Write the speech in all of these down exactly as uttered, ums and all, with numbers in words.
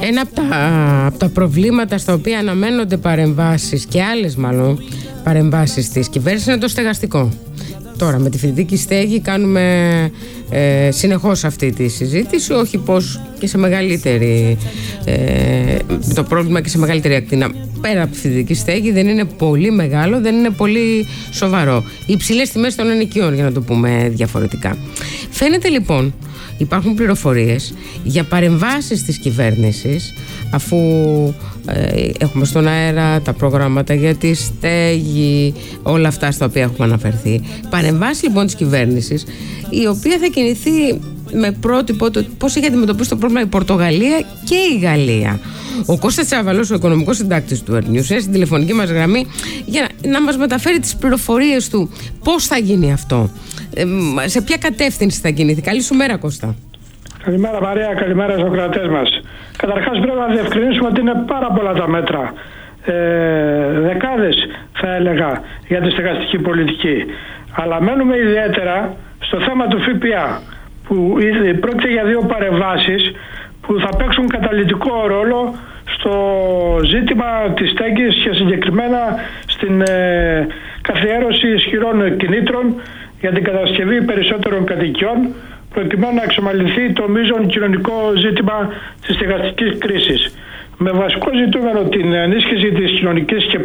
Ένα από τα, από τα προβλήματα στα οποία αναμένονται παρεμβάσεις και άλλες μάλλον παρεμβάσεις της κυβέρνησης είναι το στεγαστικό. Τώρα με τη φοιτητική στέγη κάνουμε ε, συνεχώς αυτή τη συζήτηση, όχι πως και σε μεγαλύτερη ε, το πρόβλημα και σε μεγαλύτερη ακτίνα. Πέρα από τη φοιτητική στέγη δεν είναι πολύ μεγάλο, δεν είναι πολύ σοβαρό. Οι υψηλές τιμές των ενοικίων, για να το πούμε διαφορετικά. Φαίνεται λοιπόν, υπάρχουν πληροφορίες για παρεμβάσεις της κυβέρνησης, αφού ε, έχουμε στον αέρα τα προγράμματα για τη στέγη, όλα αυτά στα οποία έχουμε αναφερθεί. Παρεμβάσεις λοιπόν της κυβέρνησης, η οποία θα κινηθεί με πρότυπο το πώς έχει αντιμετωπίσει το πρόβλημα η Πορτογαλία και η Γαλλία. Ο Κώστας Τσάβαλος, ο οικονομικός συντάκτης του Earthnews, είναι στην τηλεφωνική μας γραμμή για να, να μας μεταφέρει τις πληροφορίες του. Πώς θα γίνει αυτό, ε, σε ποια κατεύθυνση θα κινηθεί. Καλή σου μέρα, Κώστα. Καλημέρα Μαρία, καλημέρα στους κρατές μας. Καταρχάς πρέπει να διευκρινίσουμε ότι είναι πάρα πολλά τα μέτρα, ε, δεκάδες θα έλεγα, για τη στεγαστική πολιτική. Αλλά μένουμε ιδιαίτερα στο θέμα του ΦΠΑ, που πρόκειται για δύο παρεμβάσεις που θα παίξουν καταλυτικό ρόλο στο ζήτημα της στέγης και συγκεκριμένα στην ε, καθιέρωση ισχυρών κινήτρων για την κατασκευή περισσότερων κατοικιών, προκειμένου να εξομαλυνθεί το μείζον κοινωνικό ζήτημα της στεγαστικής κρίσης. Με βασικό ζητούμενο την ενίσχυση της κοινωνικής και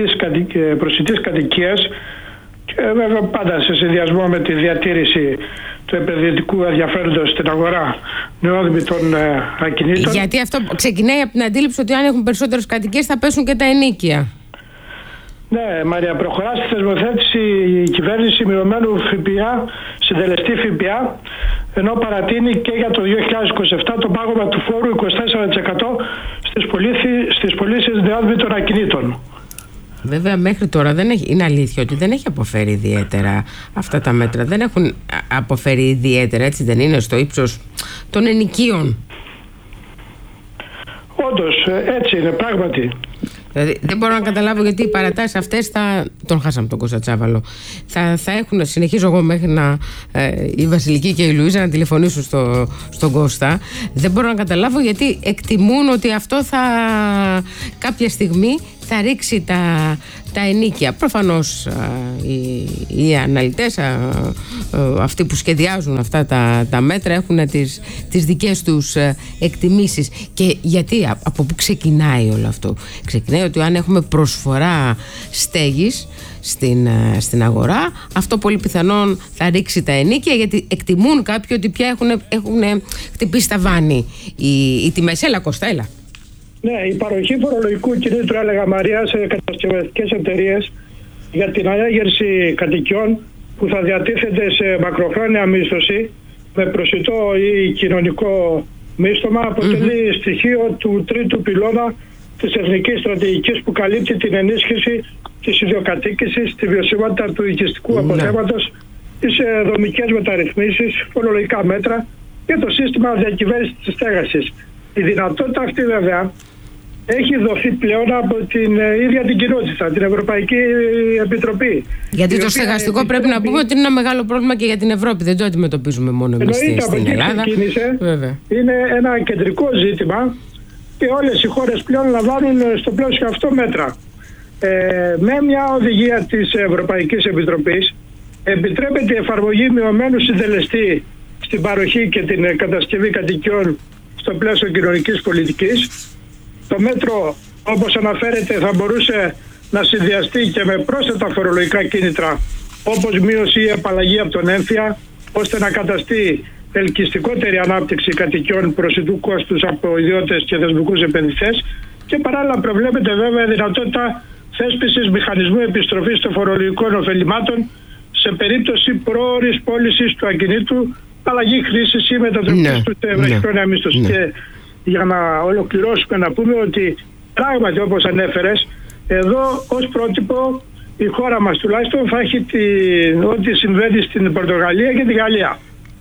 προσιτής κατοικίας, και βέβαια πάντα σε συνδυασμό με τη διατήρηση του επενδυτικού ενδιαφέροντος στην αγορά νεόδημητων ε, ακινήτων. Γιατί αυτό ξεκινάει από την αντίληψη ότι αν έχουν περισσότερες κατοικίες θα πέσουν και τα ενίκια. Ναι, Μαρία, προχωρά στη θεσμοθέτηση η κυβέρνηση μειωμένου ΦΠΑ, συντελεστή ΦΠΑ, ενώ παρατείνει και για το δύο χιλιάδες είκοσι επτά το πάγωμα του φόρου είκοσι τέσσερα τοις εκατό στις πωλήσεις νεόδημητων ακινήτων. Βέβαια μέχρι τώρα δεν έχει, είναι αλήθεια ότι δεν έχει αποφέρει ιδιαίτερα αυτά τα μέτρα. Δεν έχουν αποφέρει ιδιαίτερα, έτσι δεν είναι, στο ύψος των ενοικίων. Όντως, έτσι είναι πράγματι. Δηλαδή, δεν μπορώ να καταλάβω γιατί οι παρατάσεις αυτές θα... Τον χάσαμε τον Κώστα Τσάβαλο. Θα, θα έχουν, συνεχίζω εγώ μέχρι να ε, η Βασιλική και η Λουίζα να τηλεφωνήσουν στο, στον Κώστα. Δεν μπορώ να καταλάβω γιατί εκτιμούν ότι αυτό θα κάποια στιγμή θα ρίξει τα, τα ενίκια. Προφανώς α, οι, οι αναλυτές, α, α, αυτοί που σχεδιάζουν αυτά τα, τα μέτρα έχουν τις, τις δικές τους α, εκτιμήσεις. Και γιατί, α, από πού ξεκινάει όλο αυτό? Ξεκινάει ότι αν έχουμε προσφορά στέγης στην, α, στην αγορά, αυτό πολύ πιθανόν θα ρίξει τα ενίκια, γιατί εκτιμούν κάποιοι ότι πια έχουν, έχουν χτυπήσει τα βάνη οι, οι τιμές. Έλα Κώστα, έλα. Ναι, η παροχή φορολογικού κινήτρου, έλεγα Μαρία, σε κατασκευαστικές εταιρείες για την ανέγερση κατοικιών που θα διατίθεται σε μακροχρόνια μίσθωση με προσιτό ή κοινωνικό μίσθωμα, αποτελεί mm-hmm. στοιχείο του τρίτου πυλώνα της εθνικής στρατηγικής που καλύπτει την ενίσχυση της ιδιοκατοίκησης, τη βιωσιμότητα του οικιστικού mm-hmm. αποθέματος, τις δομικές μεταρρυθμίσεις, φορολογικά μέτρα και το σύστημα διακυβέρνησης της στέγασης. Η δυνατότητα αυτή βέβαια έχει δοθεί πλέον από την ίδια την κοινότητα, την Ευρωπαϊκή Επιτροπή. Γιατί το στεγαστικό πρέπει να πούμε ότι είναι ένα μεγάλο πρόβλημα και για την Ευρώπη. Δεν το αντιμετωπίζουμε μόνο εμείς στην Ελλάδα. Βέβαια. Είναι ένα κεντρικό ζήτημα και όλες οι χώρες πλέον λαμβάνουν στο πλαίσιο αυτό μέτρα. Ε, με μια οδηγία της Ευρωπαϊκής Επιτροπής επιτρέπεται η εφαρμογή μειωμένου συντελεστή στην παροχή και την κατασκευή κατοικιών στο πλαίσιο κοινωνικής πολιτικής. Το μέτρο, όπως αναφέρεται, θα μπορούσε να συνδυαστεί και με πρόσθετα φορολογικά κίνητρα, όπως μείωση ή απαλλαγή από τον έμφυα, ώστε να καταστεί ελκυστικότερη ανάπτυξη κατοικιών προσιτού κόστους από ιδιώτες και θεσμικούς επενδυτές, και παράλληλα προβλέπεται βέβαια δυνατότητα θέσπισης μηχανισμού επιστροφής των φορολογικών ωφελημάτων σε περίπτωση πρόωρης πώλησης του ακινήτου, αλλαγή χρήσης ή μετατροπής ναι, του σε βραχυχρόνια ναι, μίσθωση. Ναι. Και για να ολοκληρώσουμε να πούμε ότι πράγματι, όπως ανέφερες, εδώ ως πρότυπο η χώρα μας τουλάχιστον θα έχει την, ό,τι συμβαίνει στην Πορτογαλία και τη Γαλλία.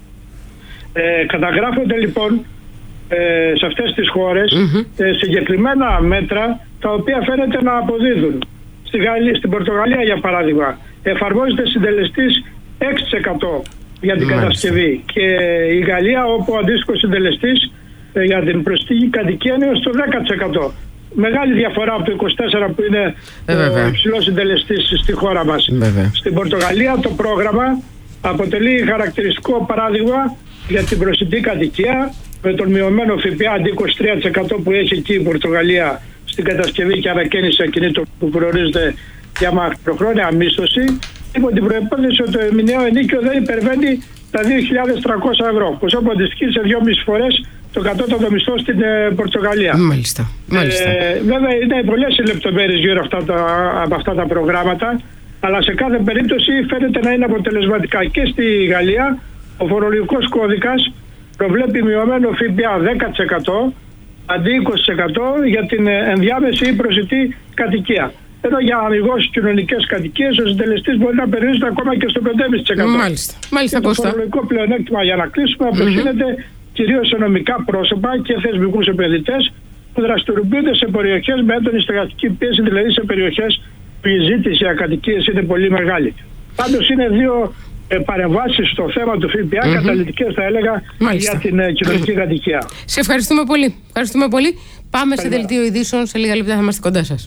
Ε, καταγράφονται λοιπόν ε, σε αυτές τις χώρες mm-hmm. ε, συγκεκριμένα μέτρα τα οποία φαίνεται να αποδίδουν. Στη Γαλλία, στην Πορτογαλία για παράδειγμα εφαρμόζεται συντελεστής έξι τοις εκατό για την Μάλιστα. κατασκευή, και η Γαλλία όπου ο αντίστοιχος συντελεστής ε, για την προσιτική κατοικία είναι στο δέκα τοις εκατό. Μεγάλη διαφορά από το είκοσι τέσσερα τοις εκατό που είναι ε, ο υψηλός συντελεστής στη χώρα μας. Βέβαια. Στην Πορτογαλία το πρόγραμμα αποτελεί χαρακτηριστικό παράδειγμα για την προσιτική κατοικία, με τον μειωμένο ΦΠΑ αντί είκοσι τρία τοις εκατό που έχει εκεί η Πορτογαλία στην κατασκευή και ανακαίνιση ακινήτων που προορίζεται για μακροχρόνια μίσθωση, υπό την προϋπόθεση ότι το μηνιαίο ενίκιο δεν υπερβαίνει τα δύο χιλιάδες τριακόσια ευρώ, που όπου αντιστοιχεί σε δυόμιση φορές το κατώτατο μισθό στην ε, Πορτογαλία. Μάλιστα. Μάλιστα. Ε, βέβαια είναι πολλές οι λεπτομέρειες γύρω αυτά τα, από αυτά τα προγράμματα, αλλά σε κάθε περίπτωση φαίνεται να είναι αποτελεσματικά. Και στη Γαλλία ο φορολογικός κώδικας προβλέπει μειωμένο ΦΠΑ δέκα τοις εκατό αντί είκοσι τοις εκατό για την ενδιάμεση ή προσιτή κατοικία. Ενώ για αμιγώς κοινωνικές κατοικίες ο συντελεστής μπορεί να περιορίζεται ακόμα και στο πέντε κόμμα πέντε τοις εκατό. Μάλιστα. Μάλιστα, και το φορολογικό πλεονέκτημα, για να κλείσουμε, απευθύνεται mm-hmm. κυρίως σε νομικά πρόσωπα και θεσμικούς επενδυτές που δραστηριοποιούνται σε περιοχές με έντονη στεγαστική πίεση, δηλαδή σε περιοχές που η ζήτηση για κατοικίες είναι πολύ μεγάλη. Πάντως είναι δύο ε, παρεμβάσεις στο θέμα του ΦΠΑ, mm-hmm. καταλυτικές θα έλεγα, Μάλιστα. για την ε, κοινωνική κατοικία. Σε ευχαριστούμε πολύ. Ευχαριστούμε πολύ. Πάμε Καλή. σε δελτίο ειδήσεων. Σε λίγα λεπτά θα είμαστε κοντά σας.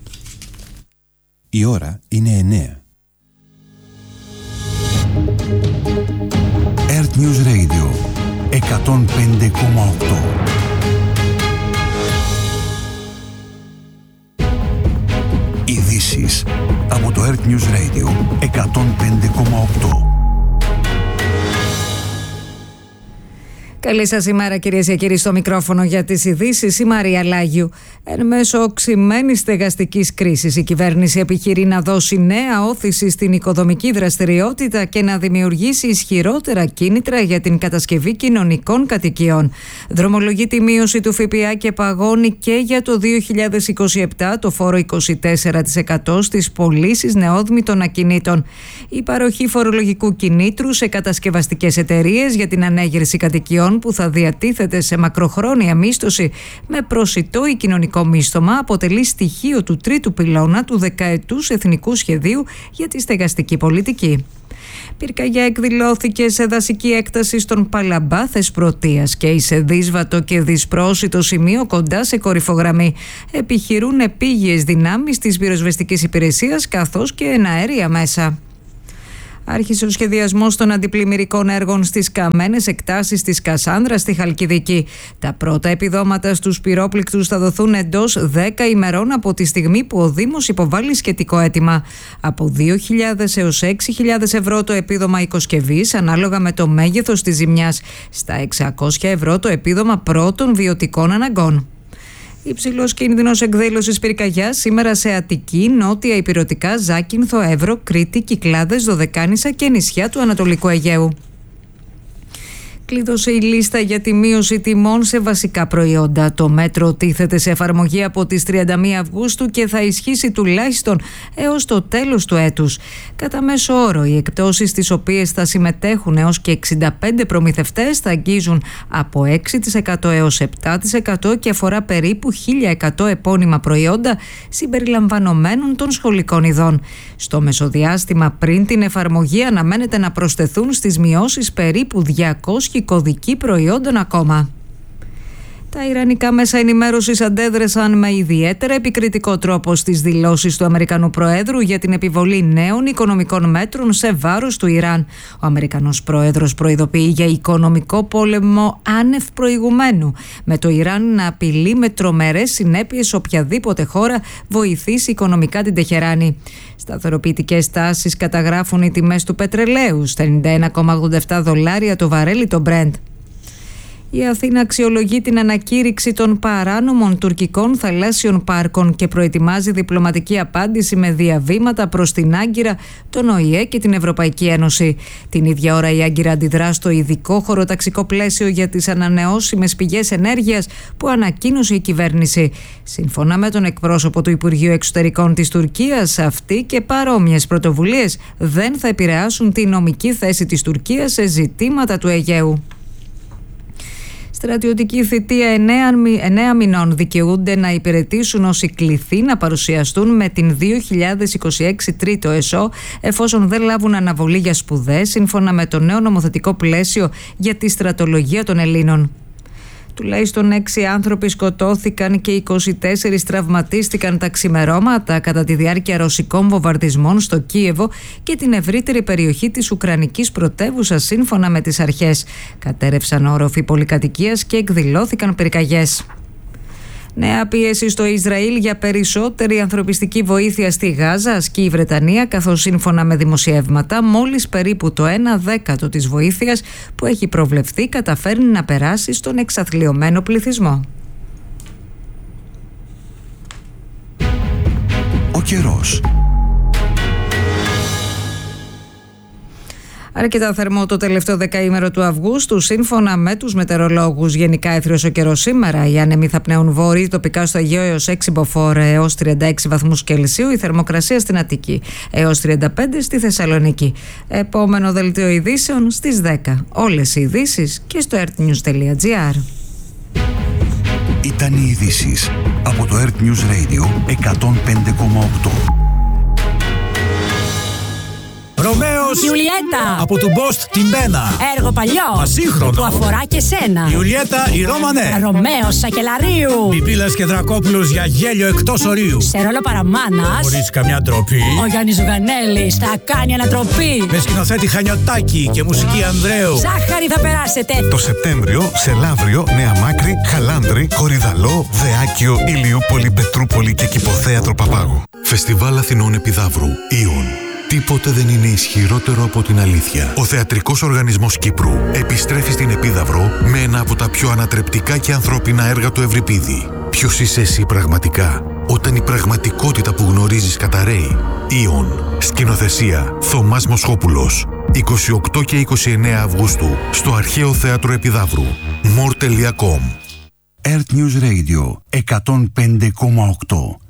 Η ώρα είναι εννέα. Earth News Radio εκατόν πέντε κόμμα οκτώ. Ειδήσεις από το Earth News Radio εκατόν πέντε κόμμα οκτώ. Καλή σας ημέρα, κυρίες και κύριοι, στο μικρόφωνο για τις ειδήσεις η Μαρία Λάγιου. Εν μέσω οξυμένης στεγαστικής κρίσης, η κυβέρνηση επιχειρεί να δώσει νέα όθηση στην οικοδομική δραστηριότητα και να δημιουργήσει ισχυρότερα κίνητρα για την κατασκευή κοινωνικών κατοικιών. Δρομολογεί τη μείωση του ΦΠΑ και παγώνει και για το δύο χιλιάδες είκοσι επτά το φόρο είκοσι τέσσερα τοις εκατό στις πωλήσεις νεόδμητων ακινήτων. Η παροχή φορολογικού κινήτρου σε κατασκευαστικές εταιρείες για την ανέγερση κατοικιών που θα διατίθεται σε μακροχρόνια μίσθωση με προσιτό ή κοινωνικό μίσθωμα αποτελεί στοιχείο του τρίτου πυλώνα του δεκαετούς εθνικού σχεδίου για τη στεγαστική πολιτική. Πυρκαγιά εκδηλώθηκε σε δασική έκταση στον Παλαμπά Θεσπρωτείας και σε δύσβατο και δυσπρόσιτο σημείο κοντά σε κορυφογραμμή. Επιχειρούν επίγειες δυνάμεις της πυροσβεστικής υπηρεσίας καθώς και εναέρια μέσα. Άρχισε ο σχεδιασμός των αντιπλημμυρικών έργων στις καμένες εκτάσεις της Κασάνδρας στη Χαλκιδική. Τα πρώτα επιδόματα στους πυρόπληκτους θα δοθούν εντός δέκα ημερών από τη στιγμή που ο Δήμος υποβάλλει σχετικό αίτημα. Από δύο χιλιάδες έως έξι χιλιάδες ευρώ το επίδομα οικοσκευής, ανάλογα με το μέγεθος της ζημιάς. Στα εξακόσια ευρώ το επίδομα πρώτων βιωτικών αναγκών. Υψηλός κίνδυνος εκδήλωσης πυρκαγιάς σήμερα σε Αττική, Νότια Ηπειρωτικά, Ζάκυνθο, Εύρο, Κρήτη, Κυκλάδες, Δωδεκάνησα και νησιά του Ανατολικού Αιγαίου. Κλείδωσε η λίστα για τη μείωση τιμών σε βασικά προϊόντα. Το μέτρο τίθεται σε εφαρμογή από τις τριάντα μία Αυγούστου και θα ισχύσει τουλάχιστον έως το τέλος του έτους. Κατά μέσο όρο, οι εκπτώσεις στις οποίες θα συμμετέχουν έως και εξήντα πέντε προμηθευτές θα αγγίζουν από έξι τοις εκατό έως επτά τοις εκατό και αφορά περίπου χίλια εκατό επώνυμα προϊόντα συμπεριλαμβανομένων των σχολικών ειδών. Στο μεσοδιάστημα πριν την εφαρμογή αναμένεται να προσθεθούν στις μειώσεις περίπου διακόσια κωδικοί προϊόντων ακόμα. Τα ιρανικά μέσα ενημέρωσης αντέδρασαν με ιδιαίτερα επικριτικό τρόπο στις δηλώσεις του Αμερικανού Προέδρου για την επιβολή νέων οικονομικών μέτρων σε βάρος του Ιράν. Ο Αμερικανός Πρόεδρος προειδοποιεί για οικονομικό πόλεμο άνευ προηγουμένου, με το Ιράν να απειλεί με τρομερές συνέπειες οποιαδήποτε χώρα βοηθήσει οικονομικά την Τεχεράνη. Σταθεροποιητικές τάσεις καταγράφουν οι τιμές του πετρελαίου στα ενενήντα ένα κόμμα ογδόντα επτά δολάρια το βαρέλι το Brent. Η Αθήνα αξιολογεί την ανακήρυξη των παράνομων τουρκικών θαλάσσιων πάρκων και προετοιμάζει διπλωματική απάντηση με διαβήματα προς την Άγκυρα, τον Ο Η Ε και την Ευρωπαϊκή Ένωση. Την ίδια ώρα η Άγκυρα αντιδρά στο ειδικό χωροταξικό πλαίσιο για τις ανανεώσιμες πηγές ενέργειας που ανακοίνωσε η κυβέρνηση. Σύμφωνα με τον εκπρόσωπο του Υπουργείου Εξωτερικών της Τουρκίας, αυτή και παρόμοιες πρωτοβουλίες δεν θα επηρεάσουν τη νομική θέση της Τουρκίας σε ζητήματα του Αιγαίου. Στρατιωτική θητεία εννέα μηνών δικαιούνται να υπηρετήσουν όσοι κληθεί να παρουσιαστούν με την δύο χιλιάδες είκοσι έξι τρίτο ΕΣΟ εφόσον δεν λάβουν αναβολή για σπουδές σύμφωνα με το νέο νομοθετικό πλαίσιο για τη στρατολογία των Ελλήνων. Τουλάχιστον έξι άνθρωποι σκοτώθηκαν και είκοσι τέσσερις τραυματίστηκαν τα ξημερώματα κατά τη διάρκεια ρωσικών βομβαρδισμών στο Κίεβο και την ευρύτερη περιοχή της Ουκρανικής πρωτεύουσας, σύμφωνα με τις αρχές. Κατέρευσαν όροφοι πολυκατοικίας και εκδηλώθηκαν πυρκαγιές. Νέα πίεση στο Ισραήλ για περισσότερη ανθρωπιστική βοήθεια στη Γάζα ασκεί η Βρετανία, καθώς σύμφωνα με δημοσιεύματα μόλις περίπου το ένα δέκατο της βοήθειας που έχει προβλεφθεί καταφέρνει να περάσει στον εξαθλιωμένο πληθυσμό. Ο καιρός. Αρκετά θερμό το τελευταίο δεκαήμερο του Αυγούστου, σύμφωνα με τους μετεωρολόγους. Γενικά έθριος ο καιρός σήμερα. Οι άνεμοι θα πνέουν βόρειοι, τοπικά στο Αιγαίο έως έξι μποφόρ έως τριάντα έξι βαθμούς Κελσίου. Η θερμοκρασία στην Αττική έως τριάντα πέντε στη Θεσσαλονίκη. Επόμενο δελτίο ειδήσεων στις δέκα. Όλες οι ειδήσεις και στο ερτnews τελεία τζι άρ. Ήταν οι ειδήσεις από το Earth News Radio εκατόν πέντε κόμμα οκτώ. Ρωμαίος Ιουλιέτα από του Μπόστ την Πένα. Έργο παλιό Ασύγχρονο που αφορά και σένα. Ιουλιέτα η Ρώμανε. Ρωμαίος Σακελαρίου. Πιπίλας και Δρακόπουλος για γέλιο εκτός ορίου. Σε ρόλο παραμάνας Χωρίς καμιά ντροπή. ο Γιάννης Ζουγανέλης θα κάνει ανατροπή. Με σκηνοθέτη Χανιωτάκη και μουσική Ανδρέου. Ζάχαρη θα περάσετε. Το Σεπτέμβριο σε Λαύριο, Νέα Μάκρη, Χαλάνδρη, Κορυδαλό, Δεάκιο, Ηλιούπολη, Πετρούπολη και Κηποθέατρο Παπάγου. Φεστιβάλ Αθηνών Επιδαύρου. Ιον. Τίποτε δεν είναι ισχυρότερο από την αλήθεια. Ο Θεατρικός Οργανισμός Κύπρου επιστρέφει στην Επίδαυρο με ένα από τα πιο ανατρεπτικά και ανθρώπινα έργα του Ευρυπίδη. Ποιος είσαι εσύ πραγματικά, όταν η πραγματικότητα που γνωρίζεις καταραίει? Ιον. Σκηνοθεσία Θωμάς Μοσχόπουλος. είκοσι οκτώ και είκοσι εννέα Αυγούστου στο Αρχαίο Θέατρο Επιδαύρου. more τελεία com. Earth News Radio εκατόν πέντε κόμμα οκτώ.